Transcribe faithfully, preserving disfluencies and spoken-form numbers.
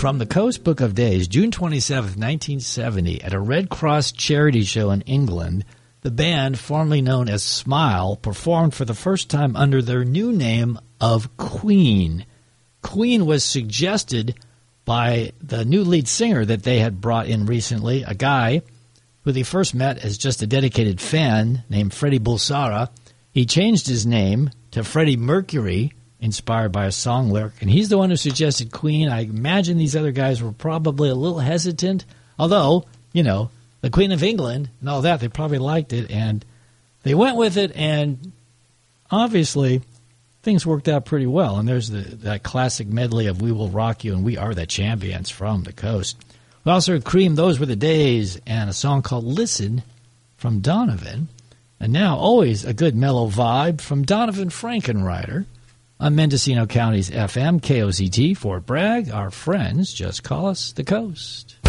From the Coast Book of Days, June twenty-seventh, nineteen seventy, at a Red Cross charity show in England, the band, formerly known as Smile, performed for the first time under their new name of Queen. Queen was suggested by the new lead singer that they had brought in recently, a guy who they first met as just a dedicated fan named Freddie Bulsara. He changed his name to Freddie Mercury, inspired by a song lyric, and he's the one who suggested Queen. I imagine these other guys were probably a little hesitant, although, you know, the Queen of England and all that, they probably liked it, and they went with it, and obviously things worked out pretty well. And there's the, that classic medley of We Will Rock You and We Are the Champions from the Coast. We also heard Cream, Those Were the Days, and a song called Listen from Donovan. And now, always a good mellow vibe from Donovan Frankenreiter on Mendocino County's F M, K O Z T, Fort Bragg. Our friends just call us the Coast.